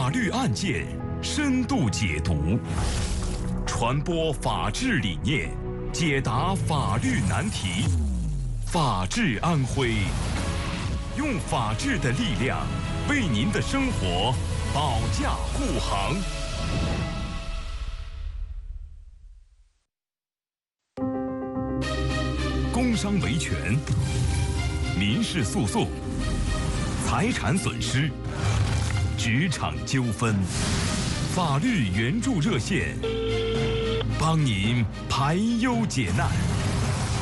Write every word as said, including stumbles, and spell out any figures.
法律案件深度解读，传播法治理念，解答法律难题。法治安徽，用法治的力量为您的生活保驾护航。工伤维权、民事诉讼、财产损失、职场纠纷，法律援助热线，帮您排忧解难。